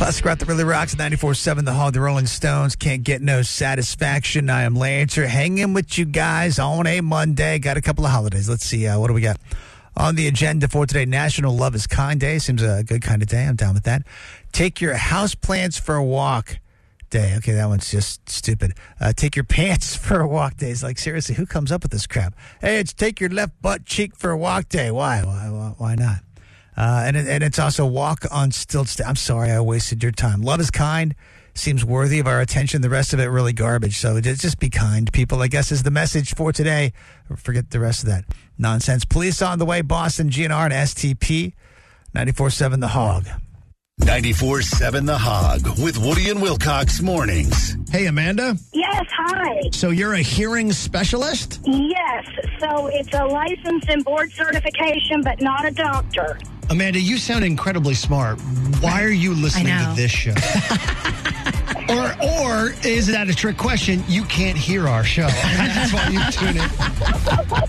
Classic rock that really rocks. 94.7 The Hog, the Rolling Stones. Can't get no satisfaction. I am Lancer, hanging with you guys on a Monday. Got a couple of holidays. Let's see. What do we got on the agenda for today? National Love is Kind Day. Seems a good kind of day. I'm down with that. Take your houseplants for a walk day. Okay, that one's just stupid. Take your pants for a walk day. It's like, seriously, who comes up with this crap? Hey, it's take your left butt cheek for a walk day. Why not? And it's also walk on stilts. I'm sorry I wasted your time. Love is kind. Seems worthy of our attention. The rest of it really garbage. So just be kind, people, I guess, is the message for today. Forget the rest of that nonsense. Police on the way. Boston, GNR, and STP. 94.7 The Hog. 94.7 The Hog with Woody and Wilcox mornings. Hey, Amanda. Yes, hi. So you're a hearing specialist? Yes, so it's a license and board certification, but not a doctor. Amanda, you sound incredibly smart. Why are you listening to this show? Or is that a trick question? You can't hear our show. That's why you tune in.